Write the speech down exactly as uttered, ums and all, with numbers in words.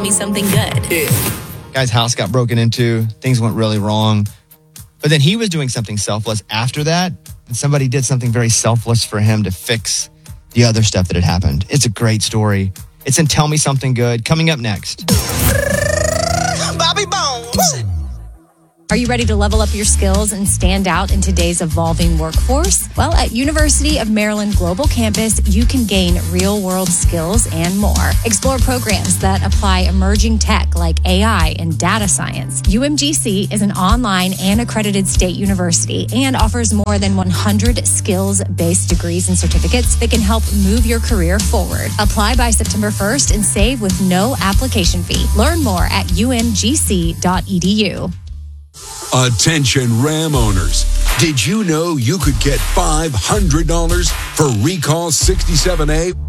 me something good. Yeah. Guy's house got broken into. Things went really wrong. But then he was doing something selfless after that. And somebody did something very selfless for him to fix the other stuff that had happened. It's a great story. It's in Tell Me Something Good, coming up next. Bobby Bones. Are you ready to level up your skills and stand out in today's evolving workforce? Well, at University of Maryland Global Campus, you can gain real-world skills and more. Explore programs that apply emerging tech like A I and data science. U M G C is an online and accredited state university and offers more than one hundred skills-based degrees and certificates that can help move your career forward. Apply by September first and save with no application fee. Learn more at U M G C dot E D U. Attention Ram owners. Did you know you could get five hundred dollars for Recall sixty-seven A?